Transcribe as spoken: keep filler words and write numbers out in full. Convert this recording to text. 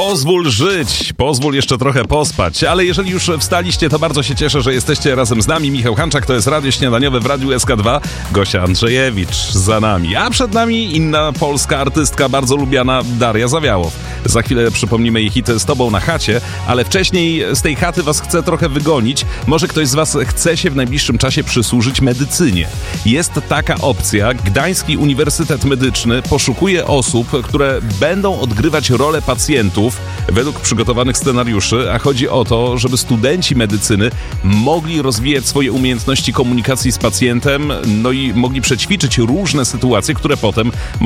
Pozwól żyć, pozwól jeszcze trochę pospać, ale jeżeli już wstaliście, to bardzo się cieszę, że jesteście razem z nami. Michał Hanczak, to jest Radio Śniadaniowe w Radiu S K dwa, Gosia Andrzejewicz za nami, a przed nami inna polska artystka, bardzo lubiana, Daria Zawiałow. Za chwilę przypomnimy jej hity Z tobą na chacie, ale wcześniej z tej chaty was chcę trochę wygonić. Może ktoś z was chce się w najbliższym czasie przysłużyć medycynie. Jest taka opcja. Gdański Uniwersytet Medyczny poszukuje osób, które będą odgrywać rolę pacjentów według przygotowanych scenariuszy, a chodzi o to, żeby studenci medycyny mogli rozwijać swoje umiejętności komunikacji z pacjentem, no i mogli przećwiczyć różne sytuacje, które potem